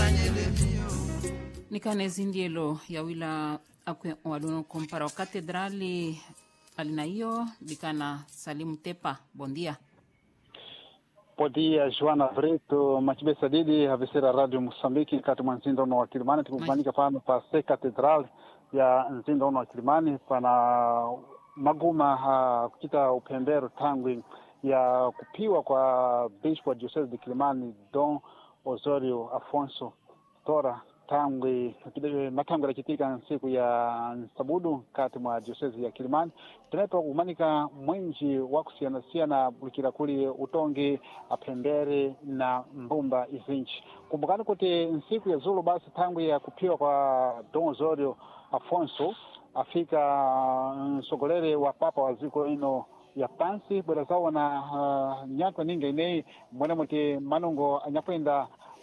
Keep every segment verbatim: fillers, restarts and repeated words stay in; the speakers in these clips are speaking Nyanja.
Nikanezi ndielo ya wila akwe waluno kompara o katedrali alina hiyo dikana Salimu Tepa. Bom dia. Bom dia, Joana Brito, machibesa didi havisera Radio Moçambique kati mwa nzinda uno wa Kilimani tikukumanika pano pa se katedral ya nzinda uno wa Kilimani pana maguma ha, kuchita upembero tangwi ya kupiwa kwa Bispo wa Diocese de Kilimani Dom Osório Afonso Tora tangwi matangwi rachitika siku ya Sabudu kati mwa Diocese ya Kilimani tunepa kumanika mwenji wa kusiana-siana bulikira kuli utongi apembere na mbumba izinchi. Kumbukani kuti nsiku ya Zulu basi tangwi ya kupiwa kwa Dom Osório Afonso afika nsogolere wa papa wa ziko ino ya pansi bwera zawa na uh, nyatwa ninga inei mwene mwiti manungo anyakwenda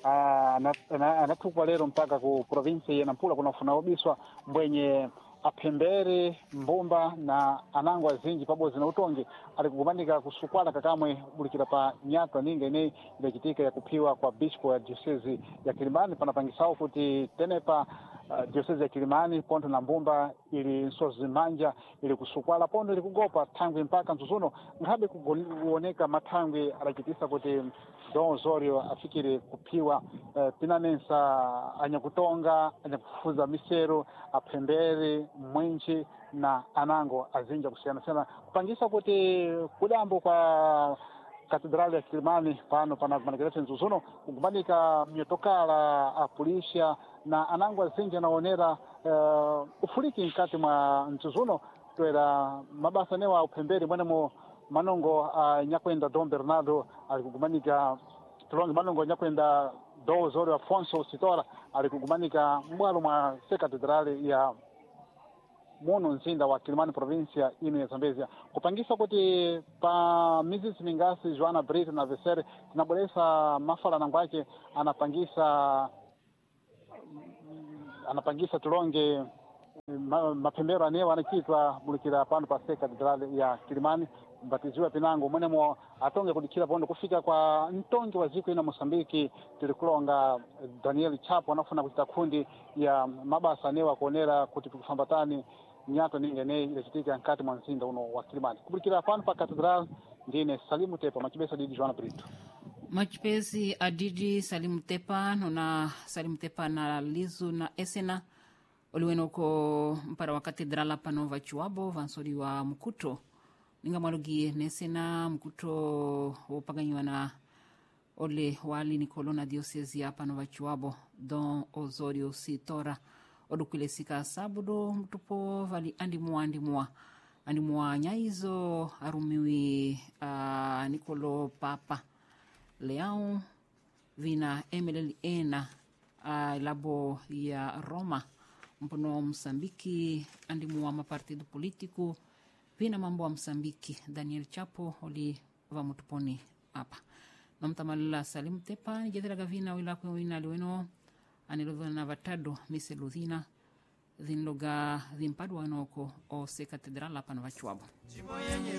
uh, anatukwa lero mpaka ku provinsi ya Nampula kuna funa obiswa mbwenye apembere mbumba na anangwa zinji pabozi na utongi alikukumanika kusukwala kakamwe bulikira pa nyatwa ninga inei ilachitika ya kupiwa kwa Bispo ya Diocese ya Kilimani panapangisao kuti tenepa Uh, Diocese ya Kilimani ponto na mbumba ili nsozi manja ili kusukwala ponto ili kugopa tangwi mpaka nsusuno ngabe kuoneka matangwi alachitisa kuti Dom Osório afikiri kupiwa uh, pinanensa anyakutonga anyakufuza misero apembere mwenchi na anango azinja kusiana sana kupangisa kuti kudambo kwa katedrali ya Kilimani pano pana kumanekeleche nsusuno kukumanika myotokala apulisha na anangwa zinja naonera uh, ufuriki nkati mwa nsusuno tuera mabasa newa upemberi mwenemo manongo uh, nyakwenda Dom Bernardo alikukumanika tulongi manongo nyakwenda Dom Osório Afonso Sitora alikukumanika mwalo mwa se katedrali ya muno nzinda wa Kilimani provincia ino ya Zambezia kupangisa kuti pa mizisi mingasi Joana Brito na Vesere tinabolesa mafala nangwake anapangisa anapangisa tulonge ma, mapembero anewa anachitwa bulikira pano pa se katedrali ya Kilimani mbatiziwa pinango mwenemo atonge kudikira pondo kufika kwa ntongi wa ziko ina Mosambiki tilikulonga Daniel Chapo anafuna kuchita kundi ya mabasa anewa kuonera kuti tukufambatani nyato ningenei ilachitika nkati mwa nzinda uno wa Kilimani kubulikira pano pa katedral ndine Salimu Tepa machibesa didi Joana Brito machipesi adidi Salimu Tepa nona Salimu Tepa na lizu na esena oliwenoko mpara wa katedrala panova chuabo vansori wa Mkuto ninga mwalugi nesena Mkuto upaganyiwa na ole wali Nikolona Diocese ya panova chuabo Dom Osório Sitora odukwile sika sabudo mtupo vali andimua andimua andimua nyaizo arumiwi uh, Nikolo Papa Leão vina Emily Ena uh, labo ya Roma mpono Msambiki andimua mapartido politiku vina mambo wa Msambiki Daniel Chapo oli va mutuponi hapa namtamalila Salimu Tepa nijetela gavina wila kwe wina liweno anilodhona na vatado mise ludhina dhinloga dhimpadu wanoko o se katedrala panova chuabo